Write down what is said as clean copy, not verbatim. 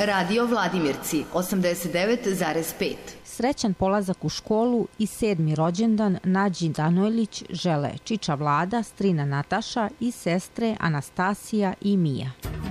Radio Vladimirci 89,5. Srećan polazak u školu i 7. rođendan Nađi Danojlić žele čiča Vlada, strina Nataša i sestre Anastasija i Mija.